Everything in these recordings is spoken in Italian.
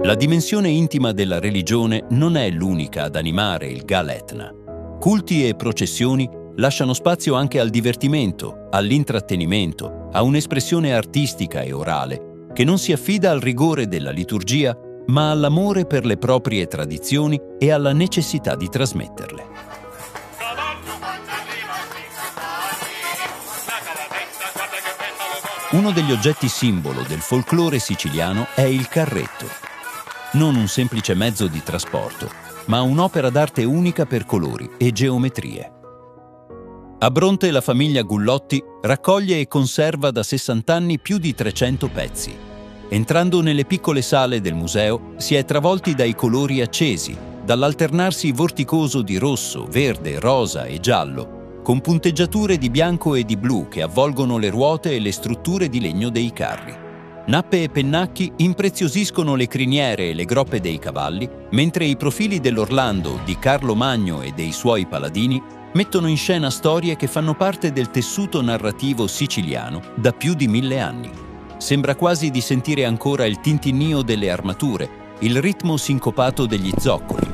La dimensione intima della religione non è l'unica ad animare il Gal Etna. Culti e processioni lasciano spazio anche al divertimento, all'intrattenimento, a un'espressione artistica e orale che non si affida al rigore della liturgia, ma all'amore per le proprie tradizioni e alla necessità di trasmetterle. Uno degli oggetti simbolo del folklore siciliano è il carretto. Non un semplice mezzo di trasporto, ma un'opera d'arte unica per colori e geometrie. A Bronte la famiglia Gullotti raccoglie e conserva da 60 anni più di 300 pezzi. Entrando nelle piccole sale del museo si è travolti dai colori accesi, dall'alternarsi vorticoso di rosso, verde, rosa e giallo, con punteggiature di bianco e di blu che avvolgono le ruote e le strutture di legno dei carri. Nappe e pennacchi impreziosiscono le criniere e le groppe dei cavalli, mentre i profili dell'Orlando, di Carlo Magno e dei suoi paladini mettono in scena storie che fanno parte del tessuto narrativo siciliano da più di 1000 anni. Sembra quasi di sentire ancora il tintinnio delle armature, il ritmo sincopato degli zoccoli.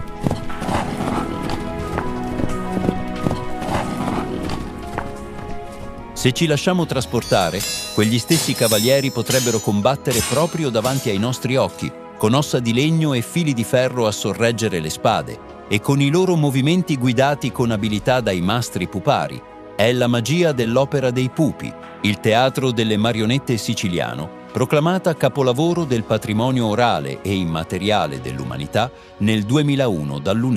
Se ci lasciamo trasportare, quegli stessi cavalieri potrebbero combattere proprio davanti ai nostri occhi, con ossa di legno e fili di ferro a sorreggere le spade, e con i loro movimenti guidati con abilità dai mastri pupari. È la magia dell'Opera dei Pupi, il teatro delle marionette siciliano, proclamata capolavoro del patrimonio orale e immateriale dell'umanità nel 2001 dall'UNESCO.